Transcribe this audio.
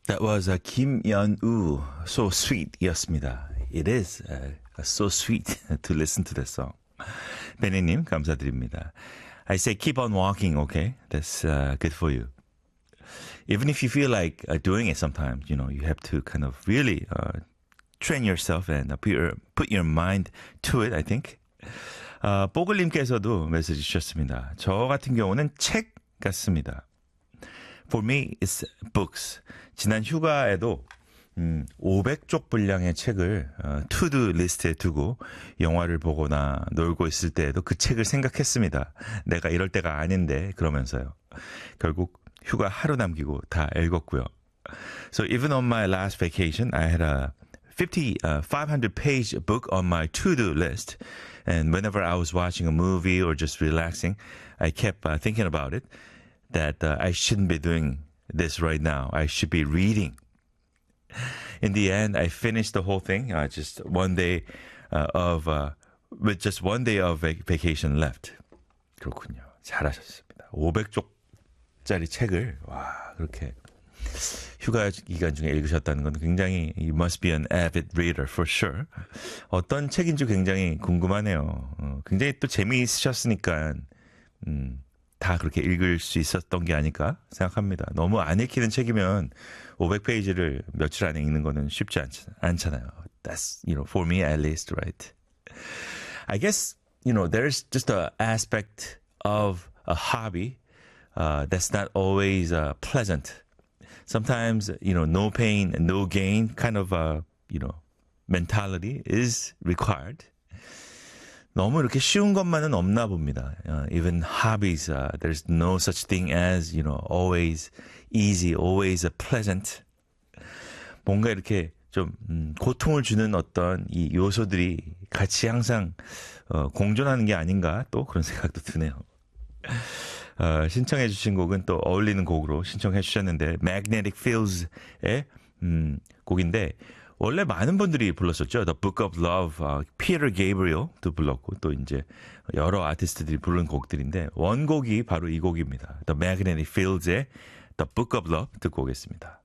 That was Kim Yeon-woo, So Sweet이었습니다. It is so sweet to listen to that song. 베니님 감사드립니다. I say keep on walking, okay? That's good for you. Even if you feel like doing it sometimes, you know, you have to kind of really train yourself and put your mind to it, I think. 뽀글님께서도 메시지 주셨습니다. 저 같은 경우는 책 같습니다. For me, it's books. 지난 휴가에도 500쪽 분량의 책을 to-do 리스트에 두고 영화를 보거나 놀고 있을 때에도 그 책을 생각했습니다. 내가 이럴 때가 아닌데 그러면서요. 결국 휴가 하루 남기고 다 읽었고요. So even on my last vacation, I had a 500-page book on my to-do list. And whenever I was watching a movie or just relaxing, I kept thinking about it. That I shouldn't be doing this right now. I should be reading. In the end, I finished the whole thing. Just one day with just one day of vacation left. 그렇군요. 잘하셨습니다. 500쪽짜리 책을 그렇게 휴가 기간 중에 읽으셨다는 건 굉장히 you must be an avid reader for sure. 어떤 책인지 굉장히 궁금하네요. 굉장히 또 재미있으셨으니까 다 그렇게 읽을 수 있었던 게 아닐까 생각합니다. 너무 안 읽히는 책이면 500페이지를 며칠 안에 읽는 거는 쉽지 않잖아요. That's, you know, for me at least, right? I guess, you know, there's just an aspect of a hobby that's not always pleasant. Sometimes, you know, no pain, no gain kind of, you know, mentality is required. 너무 이렇게 쉬운 것만은 없나 봅니다. Even hobbies, there's no such thing as, you know, always easy, always pleasant. 뭔가 이렇게 좀 고통을 주는 어떤 이 요소들이 같이 항상 공존하는 게 아닌가 또 그런 생각도 드네요. 신청해 주신 곡은 또 어울리는 곡으로 신청해 주셨는데 Magnetic Fields의 곡인데 원래 많은 분들이 불렀었죠. The Book of Love, Peter Gabriel도 불렀고 또 이제 여러 아티스트들이 부른 곡들인데 원곡이 바로 이 곡입니다. The Magnetic Fields의 The Book of Love 듣고 오겠습니다.